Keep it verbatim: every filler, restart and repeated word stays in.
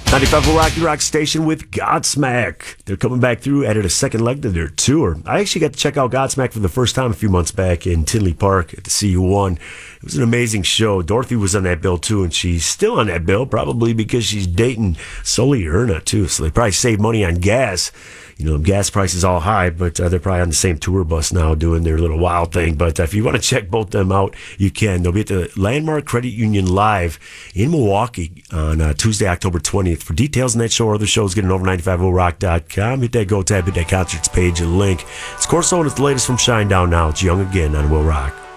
ninety-five will Rock, the rock station with Godsmack. They're coming back through, added a second leg to their tour. I actually got to check out Godsmack for the first time a few months back in Tinley Park at the C U one. It was an amazing show. Dorothy was on that bill too, and she's still on that bill, probably because she's dating Sully Erna too. So they probably save money on gas. You know, gas prices all high, but uh, they're probably on the same tour bus now doing their little wild thing. But uh, if you want to check both them out, you can. They'll be at the Landmark Credit Union Live in Milwaukee on uh, Tuesday, October twentieth. For details on that show or other shows, get an over ninety-five will rock dot com. Hit that Go tab, hit that concerts page and link. It's Corso, and it's the latest from Shinedown now. It's Young Again on Will Rock.